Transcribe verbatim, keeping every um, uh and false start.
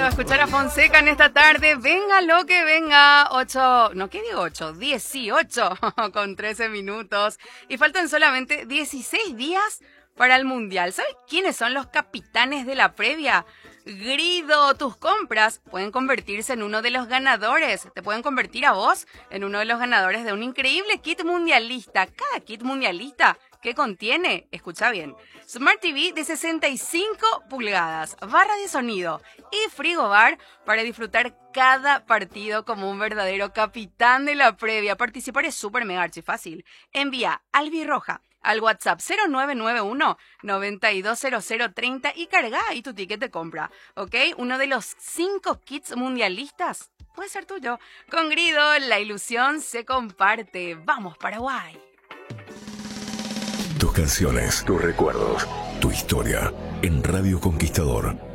escuchar a Fonseca en esta tarde. Venga lo que venga. ocho, no, ¿qué digo ocho? dieciocho con trece minutos. Y faltan solamente dieciséis días para el Mundial. ¿Sabes quiénes son los capitanes de la previa? Grido, tus compras pueden convertirse en uno de los ganadores. Te pueden convertir a vos en uno de los ganadores de un increíble kit mundialista. Cada kit mundialista que contiene, escucha bien, Smart T V de sesenta y cinco pulgadas, barra de sonido y frigobar para disfrutar cada partido como un verdadero capitán de la previa. Participar es súper mega archi fácil. Envía Albirroja al WhatsApp cero nueve nueve uno, noventa y dos cero cero treinta y carga ahí tu ticket de compra, ¿ok? Uno de los cinco kits mundialistas puede ser tuyo. Con Grido, la ilusión se comparte. ¡Vamos, Paraguay! Tus canciones, tus recuerdos, tu historia en Radio Conquistador.